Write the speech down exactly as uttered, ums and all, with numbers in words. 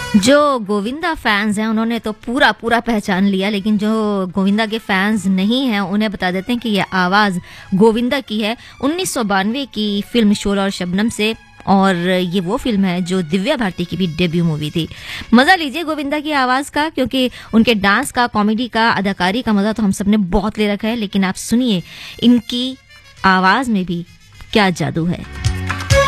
जो गोविंदा फैंस हैं उन्होंने तो पूरा पूरा पहचान लिया, लेकिन जो गोविंदा के फैंस नहीं हैं उन्हें बता देते हैं कि यह आवाज़ गोविंदा की है, उन्नीस सौ बानवे की फिल्म शोला और शबनम से। और ये वो फिल्म है जो दिव्या भारती की भी डेब्यू मूवी थी। मज़ा लीजिए गोविंदा की आवाज़ का, क्योंकि उनके डांस का, कॉमेडी का, अदाकारी का मज़ा तो हम सब ने बहुत ले रखा है। लेकिन आप सुनिए इनकी आवाज़ में भी क्या जादू है।